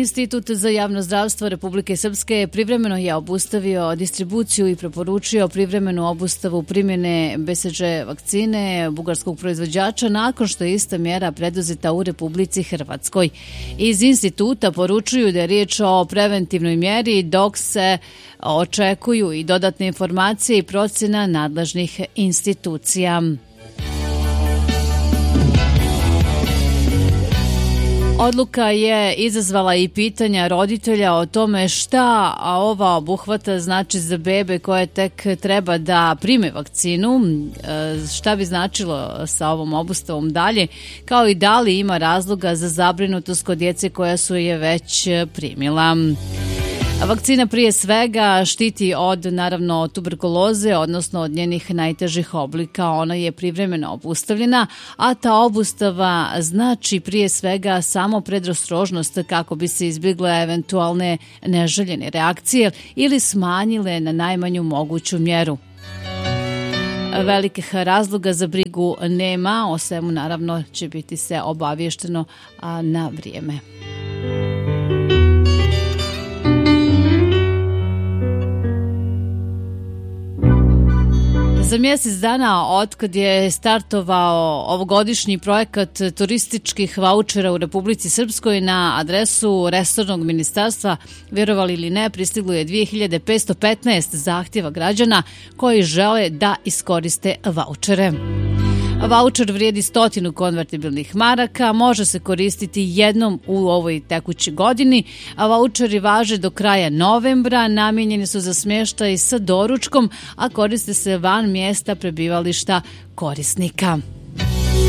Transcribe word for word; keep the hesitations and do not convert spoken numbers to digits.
Institut za javno zdravstvo Republike Srpske privremeno je obustavio distribuciju i preporučio privremenu obustavu primjene B C G vakcine bugarskog proizvođača nakon što je ista mjera preduzeta u Republici Hrvatskoj. Iz instituta poručuju da je riječ o preventivnoj mjeri dok se očekuju i dodatne informacije i procjena nadležnih institucija. Odluka je izazvala i pitanja roditelja o tome šta ova obuhvata znači za bebe koje tek treba da prime vakcinu, šta bi značilo sa ovom obustavom dalje, kao i da li ima razloga za zabrinutost kod djece koja su je već primila. Vakcina prije svega štiti od, naravno, tuberkuloze, odnosno od njenih najtežih oblika. Ona je privremeno obustavljena, a ta obustava znači prije svega samo predostrožnost kako bi se izbjegle eventualne neželjene reakcije ili smanjile na najmanju moguću mjeru. Velikih razloga za brigu nema, o svemu naravno će biti se obavješteno na vrijeme. Za mjesec dana otkad je startovao ovogodišnji projekat turističkih vaučera u Republici Srpskoj na adresu resornog ministarstva, vjerovali ili ne, pristiglo je dvije hiljade petsto petnaest zahtjeva građana koji žele da iskoriste vaučere. Vaučer vrijedi stotinu konvertibilnih maraka, može se koristiti jednom u ovoj tekućoj godini, a vaučeri važe do kraja novembra, namijenjeni su za smještaj sa doručkom, a koriste se van mjesta prebivališta korisnika.